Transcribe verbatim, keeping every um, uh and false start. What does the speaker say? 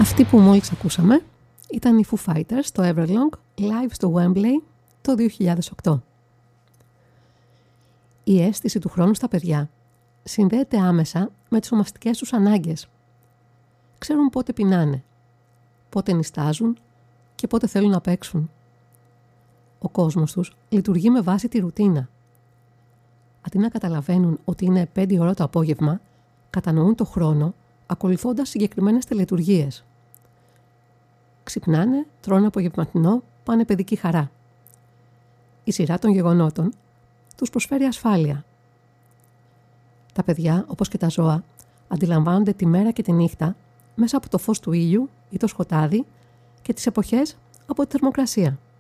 Αυτή που μόλις ακούσαμε ήταν οι Foo Fighters στο Everlong live στο Wembley το δύο χιλιάδες οκτώ. Η αίσθηση του χρόνου στα παιδιά συνδέεται άμεσα με τις ομαστικές τους ανάγκες. Ξέρουν πότε πεινάνε, πότε νηστάζουν και πότε θέλουν να παίξουν. Ο κόσμος τους λειτουργεί με βάση τη ρουτίνα. Αντί να καταλαβαίνουν ότι είναι πέντε ώρα το απόγευμα, κατανοούν το χρόνο ακολουθώντας συγκεκριμένες τελετουργίες. Ξυπνάνε, τρώνε απογευματινό, πάνε παιδική χαρά. Η σειρά των γεγονότων τους προσφέρει ασφάλεια. Τα παιδιά, όπως και τα ζώα, αντιλαμβάνονται τη μέρα και τη νύχτα μέσα από το φως του ήλιου ή το σκοτάδι και τις εποχές από τη θερμοκρασία.